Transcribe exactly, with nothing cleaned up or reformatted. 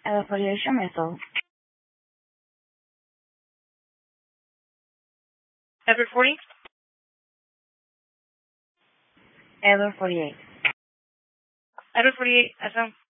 Evaporation method. Edward forty. Edward forty-eight. Edward forty-eight, S M.